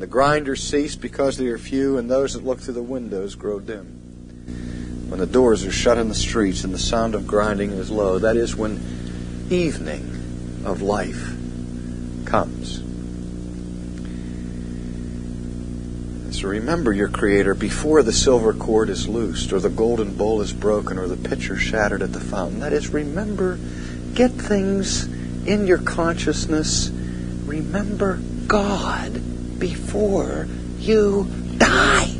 the grinders cease because they are few, and those that look through the windows grow dim. When the doors are shut in the streets and the sound of grinding is low, that is when evening of life comes. So remember your Creator before the silver cord is loosed, or the golden bowl is broken, or the pitcher shattered at the fountain. That is, remember, get things in your consciousness. Remember God before you die.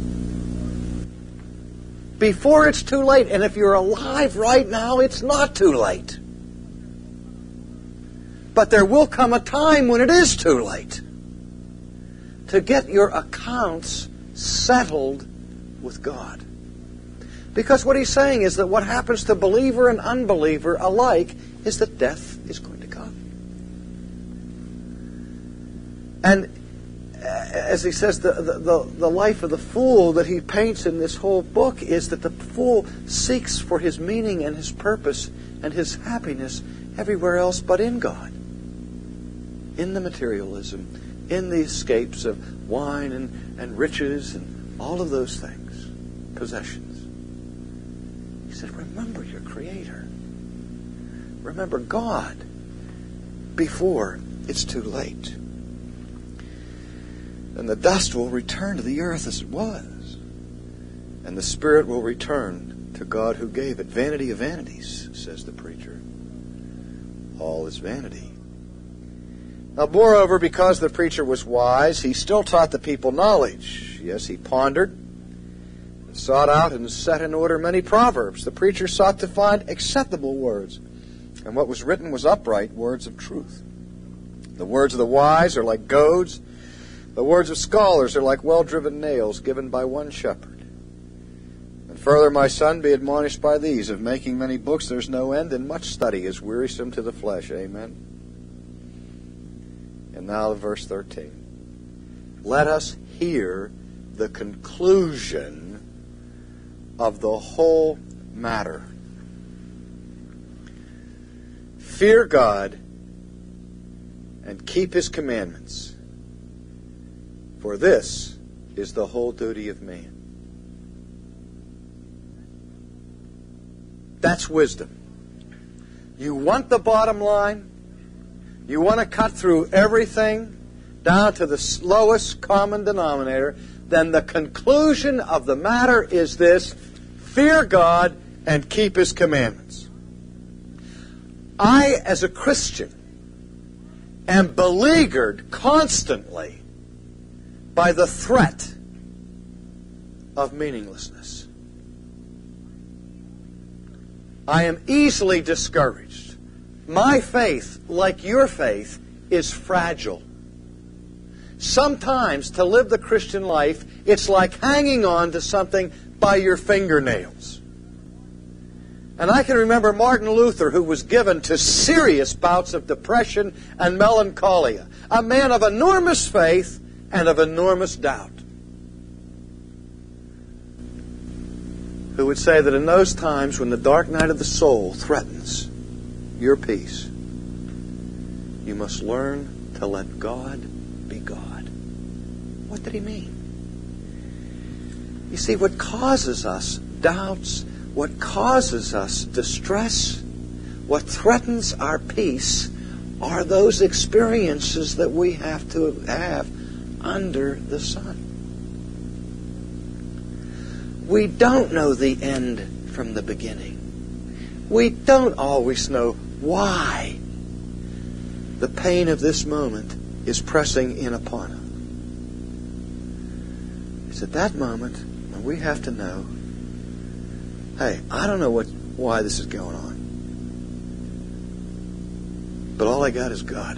Before it's too late. And if you're alive right now, it's not too late. But there will come a time when it is too late to get your accounts settled with God. Because what he's saying is that what happens to believer and unbeliever alike is that death is going to come. And as he says, the life of the fool that he paints in this whole book is that the fool seeks for his meaning and his purpose and his happiness everywhere else but in God. In the materialism, in the escapes of wine and riches and all of those things, possessions. He said, remember your Creator. Remember God before it's too late. And the dust will return to the earth as it was. And the spirit will return to God who gave it. Vanity of vanities, says the preacher. All is vanity. Now, moreover, because the preacher was wise, he still taught the people knowledge. Yes, he pondered, sought out, and set in order many proverbs. The preacher sought to find acceptable words, and what was written was upright, words of truth. The words of the wise are like goads. The words of scholars are like well-driven nails given by one shepherd. And further, my son, be admonished by these. Of making many books there's no end, and much study is wearisome to the flesh. Amen. And now verse 13. Let us hear the conclusion of the whole matter. Fear God and keep His commandments, for this is the whole duty of man. That's wisdom. You want the bottom line? You want to cut through everything down to the lowest common denominator? Then the conclusion of the matter is this: fear God and keep His commandments. I, as a Christian, am beleaguered constantly by the threat of meaninglessness. I am easily discouraged. My faith, like your faith, is fragile. Sometimes to live the Christian life, it's like hanging on to something by your fingernails. And I can remember Martin Luther, who was given to serious bouts of depression and melancholia, a man of enormous faith and of enormous doubt, who would say that in those times when the dark night of the soul threatens your peace, you must learn to let God be God. What did he mean? You see, what causes us doubts, what causes us distress, what threatens our peace are those experiences that we have to have under the sun. We don't know the end from the beginning. We don't always know why the pain of this moment is pressing in upon us. It's at that moment when we have to know, hey, I don't know why this is going on, but all I got is God.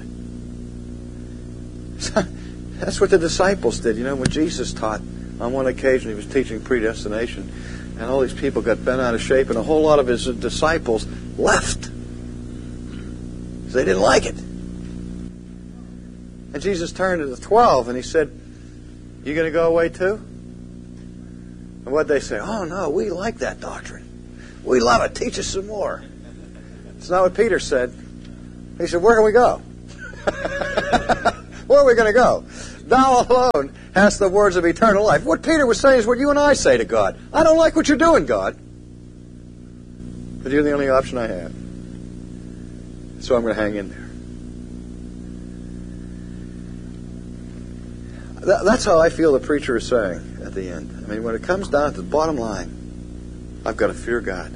That's what the disciples did. You know, when Jesus taught, on one occasion he was teaching predestination, and all these people got bent out of shape, and a whole lot of his disciples left because they didn't like it. And Jesus turned to the 12 and he said, you going to go away too? And what'd they say? Oh no, we like that doctrine. We love it. Teach us some more. It's not what Peter said. He said, where can we go? Where are we going to go? Thou alone hast the words of eternal life. What Peter was saying is what you and I say to God. I don't like what you're doing, God. But you're the only option I have. So I'm going to hang in there. That's how I feel the preacher is saying at the end. I mean, when it comes down to the bottom line, I've got to fear God.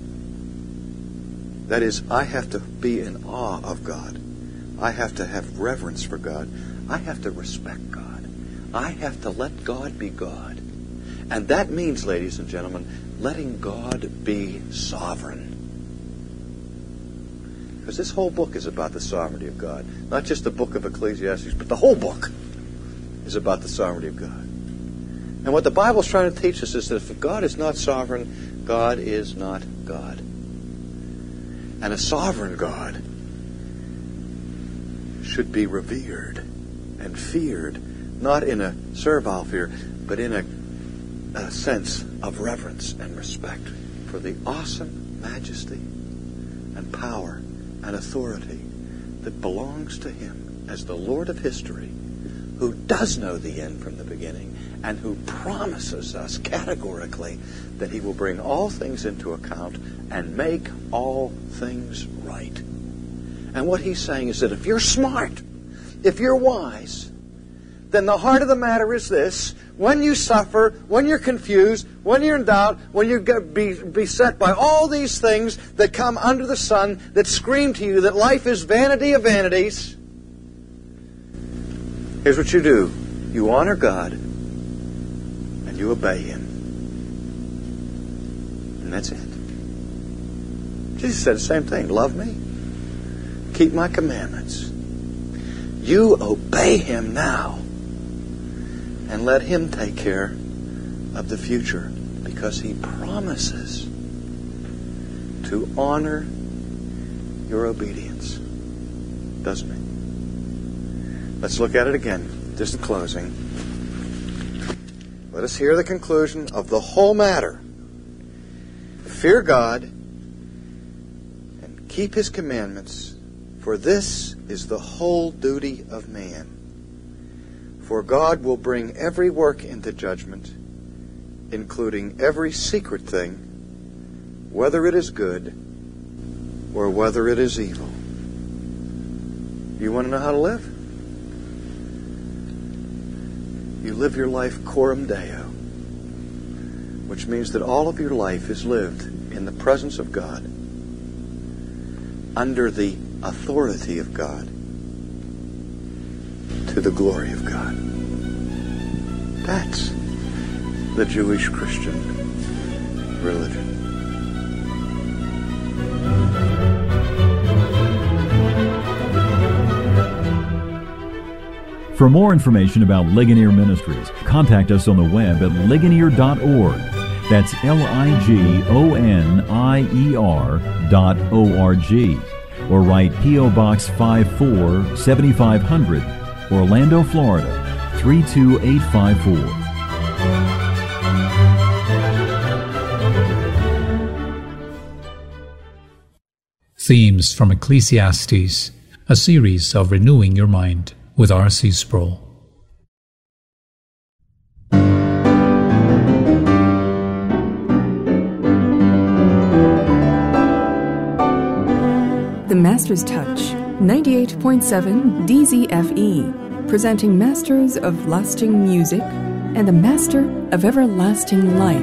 That is, I have to be in awe of God. I have to have reverence for God. I have to respect God. I have to let God be God. And that means, ladies and gentlemen, letting God be sovereign. Because this whole book is about the sovereignty of God. Not just the book of Ecclesiastes, but the whole book is about the sovereignty of God. And what the Bible is trying to teach us is that if God is not sovereign, God is not God. And a sovereign God should be revered and feared, not in a servile fear, but in a sense of reverence and respect for the awesome majesty and power and authority that belongs to Him as the Lord of history, who does know the end from the beginning and who promises us categorically that He will bring all things into account and make all things right. And what He's saying is that if you're smart, if you're wise, then the heart of the matter is this: when you suffer, when you're confused, when you're in doubt, when you get beset by all these things that come under the sun, that scream to you that life is vanity of vanities, here's what you do. You honor God and you obey Him. And that's it. Jesus said the same thing. Love me. Keep my commandments. You obey Him now. And let Him take care of the future, because He promises to honor your obedience. Doesn't He? Let's look at it again, just in closing. Let us hear the conclusion of the whole matter. Fear God and keep His commandments, for this is the whole duty of man. For God will bring every work into judgment, including every secret thing, whether it is good or whether it is evil. You want to know how to live? You live your life coram Deo, which means that all of your life is lived in the presence of God, under the authority of God, to the glory of God. That's the Jewish Christian religion. For more information about Ligonier Ministries, contact us on the web at ligonier.org. That's ligonier.org. Or write P.O. Box 54, 7500, Orlando, Florida, 32854. Themes from Ecclesiastes, a series of renewing your mind with R.C. Sproul. The Master's Touch, 98.7 DZFE, presenting Masters of Lasting Music and the Master of Everlasting Life.